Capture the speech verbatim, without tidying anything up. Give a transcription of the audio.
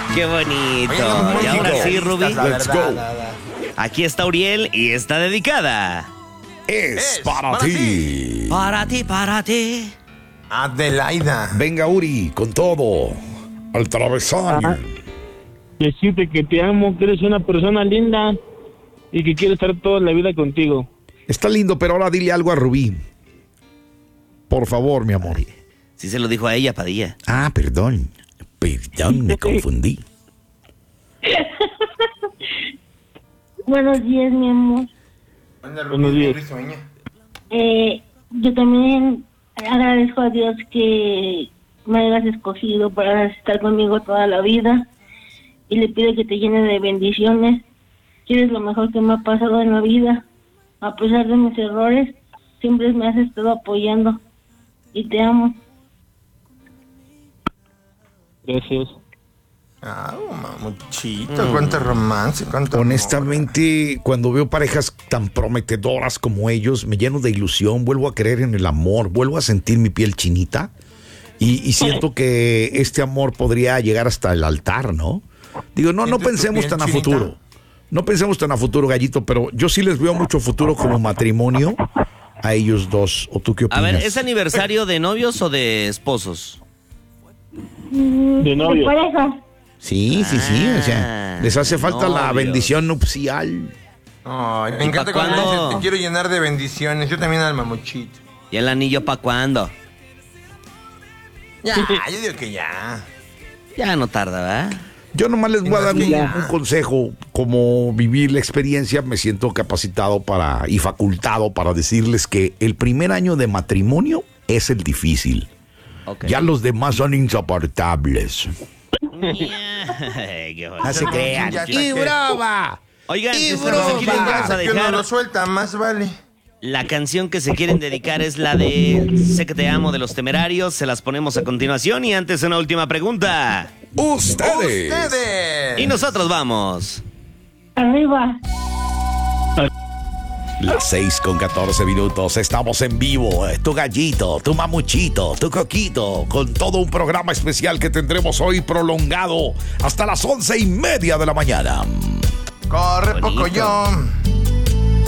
Qué bonito. Oye, Y ahora México. sí, Rubí. La Let's verdad, go. la verdad. Aquí está Uriel y está dedicada. Es, Es para, para ti. Para ti, para ti. Adelaida. Venga, Uri, con todo. Al travesaño. Ajá. Decirte que te amo, que eres una persona linda y que quiero estar toda la vida contigo. Está lindo, pero ahora dile algo a Rubí. Por favor, mi amor. Sí se lo dijo a ella, Padilla. Ah, perdón. Perdón, me confundí. Buenos días, mi amor. Anda, Buenos Rubí, días. risueña. Eh, yo también agradezco a Dios que me hayas escogido para estar conmigo toda la vida y le pido que te llene de bendiciones. Que eres lo mejor que me ha pasado en la vida. A pesar de mis errores, siempre me has estado apoyando y te amo. Gracias. Ah, mamuchito, cuánto romance, cuánto amor. Honestamente, cuando veo parejas tan prometedoras como ellos, me lleno de ilusión, vuelvo a creer en el amor, vuelvo a sentir mi piel chinita y, y siento que este amor podría llegar hasta el altar, ¿no? Digo, no, no ¿Sientes tu pensemos piel tan a chinita? futuro. No pensemos tan a futuro, Gallito, pero yo sí les veo mucho futuro como matrimonio a ellos dos. ¿O tú qué A opinas? ver, ¿es aniversario de novios o de esposos? Mm, De novio. pareja. Sí, sí, sí. O Ah, sea, les hace falta la novios. bendición nupcial. Ay, me ¿Y encanta pa' cuando cuándo? dice, te quiero llenar de bendiciones. Yo también al mamuchito. ¿Y el anillo para cuándo? Ya, yo digo que ya. Ya no tarda, ¿verdad? Yo nomás les voy a dar un, Ya. un consejo. Como vivir la experiencia, me siento capacitado para y facultado para decirles que el primer año de matrimonio es el difícil. Ok. Ya los demás son insoportables. Ay, qué bonito. No se crean. Ya está ¡Y que- broma! Oigan, Y pues, broma. aquí les vamos a Que uno dejar. lo suelta, más vale. La canción que se quieren dedicar es la de Sé que te amo de Los Temerarios. Se las ponemos a continuación. Y antes una última pregunta. Ustedes. Ustedes. Y nosotros vamos. Arriba. Las seis con catorce minutos, estamos en vivo. Eh, Tu gallito, tu mamuchito, tu coquito, con todo un programa especial que tendremos hoy prolongado hasta las once y media de la mañana. Corre, Bonito. poco yo.